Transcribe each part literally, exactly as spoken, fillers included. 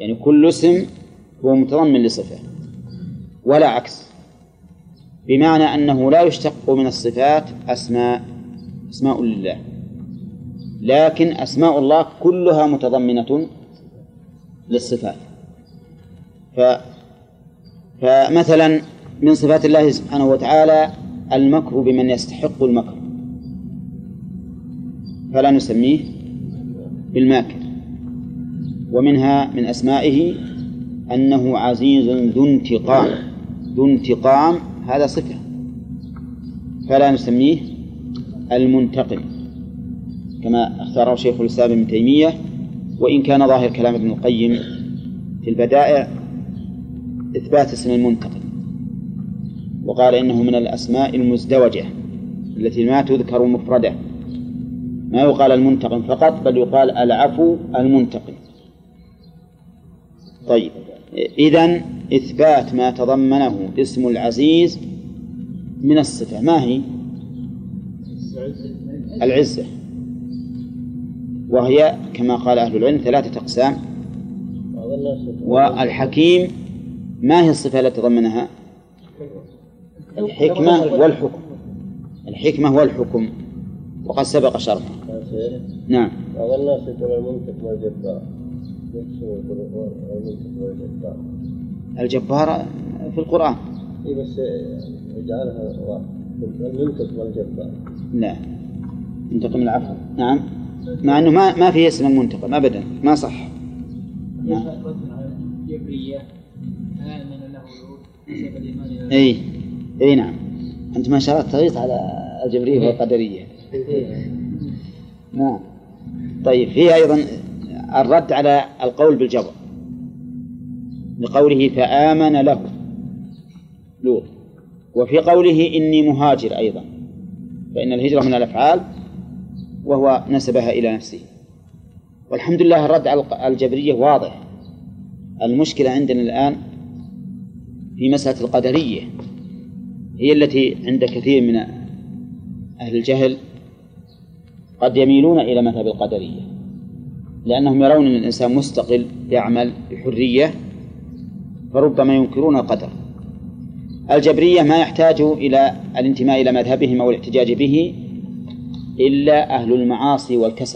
يعني كل اسم هو متضمن لصفة ولا عكس، بمعنى أنه لا يشتق من الصفات أسماء أسماء لله، لكن أسماء الله كلها متضمنة للصفات. ف... فمثلا من صفات الله سبحانه وتعالى المكر بمن يستحق المكر، فلا نسميه بالماكر. ومنها من أسمائه أنه عزيز ذو انتقام، ذو انتقام هذا صفة، فلا نسميه المنتقم كما اختاره شيخ الإسلام ابن تيمية، وإن كان ظاهر كلام ابن القيم في البدائع إثبات اسم المنتقم، وقال إنه من الأسماء المزدوجة التي ما تذكر مفردة، ما يقال المنتقم فقط بل يقال العفو المنتقم. طيب، إذن إثبات ما تضمنه اسم العزيز من الصفة ما هي؟ العزة، وهي كما قال أهل العلم ثلاثة أقسام. والحكيم ما هي الصفة التي تضمنها؟ الحكمة والحكم، الحكمة والحكم، وقد سبق شرحه. نعم. الجبار في القرآن بس يجعلها المنتقم والجبار. لا، منتقم العفو. نعم، مع أنه ما ما في اسم المنتقم أبدا، ما صح. نعم. أي أي نعم، أنت ما شاء الله تغيط على الجبرية والقدرية. نعم. طيب، فيه أيضا الرد على القول بالجبر بقوله فآمن له لوط، وفي قوله إني مهاجر أيضا، فإن الهجرة من الأفعال وهو نسبها إلى نفسه. والحمد لله الرد على الجبرية واضح. المشكلة عندنا الآن في مسألة القدرية، هي التي عند كثير من أهل الجهل قد يميلون إلى مذهب القدرية، لأنهم يرون أن الإنسان مستقل يعمل بحرية، فربما ينكرون القدر. الجبرية ما يحتاجوا إلى الانتماء إلى مذهبهم أو الاحتجاج به إلا أهل المعاصي والكسل،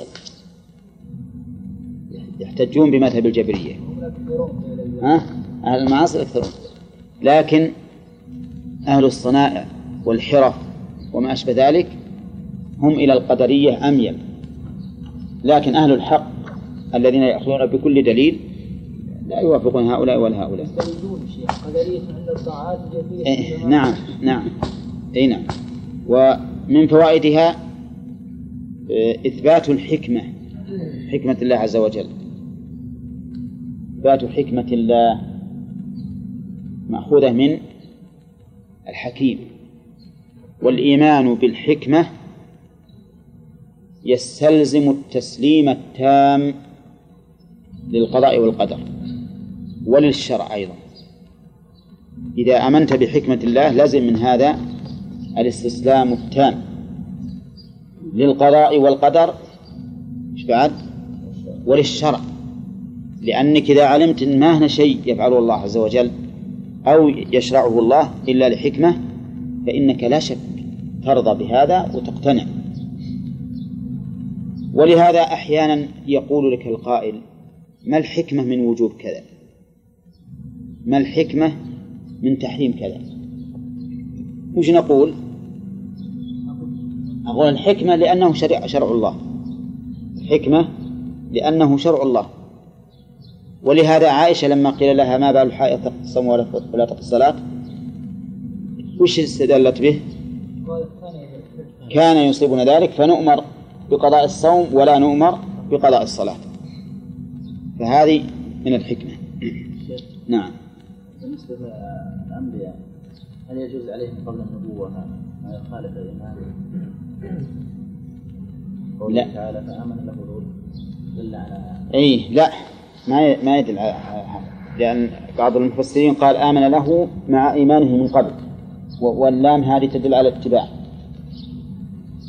يحتجون بمذهب الجبرية. ها؟ أهل المعاصي أكثرون، لكن أهل الصنائع والحرف وما أشبه ذلك هم إلى القدرية أميل. لكن أهل الحق الذين يأخذون بكل دليل لا يوافقون هؤلاء ولا هؤلاء. إيه نعم نعم أي نعم. ومن فوائدها إثبات الحكمة، حكمة الله عز وجل. إثبات حكمة الله مأخوذة من الحكيم، والإيمان بالحكمة يستلزم التسليم التام للقضاء والقدر وللشرع أيضا. إذا آمنت بحكمة الله لازم من هذا الاستسلام التام للقضاء والقدر بعد وللشرع، لأنك إذا علمت أن ما هنا شيء يفعله الله عز وجل أو يشرعه الله إلا لحكمة فإنك لا شك ترضى بهذا وتقتنع. ولهذا أحيانا يقول لك القائل ما الحكمة من وجوب كذا، ما الحكمة من تحريم كذا، وش نقول؟ أقول الحكمة لأنه شرع, شرع الله، الحكمة لأنه شرع الله. ولهذا عائشة لما قيل لها ما بال الحائض تقضي الصوم ولا تقضي الصلاة وش استدلت به؟ كان يصيبنا ذلك فنؤمر بقضاء الصوم ولا نؤمر بقضاء الصلاة، فهذه من الحكمة. نعم. بالنسبة للأنبياء هل يجوز عليهم قبل النبوة ما يخالف الإيمان؟ لا تعالى فآمن له لوط إلا على أي لا ما ما يدل على هذا، لأن بعض المفسرين قال آمن له مع إيمانه من قبل، واللام هذه تدل على الاتباع،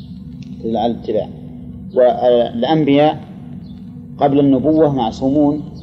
تدل على الاتباع. والأنبياء قبل النبوة معصومون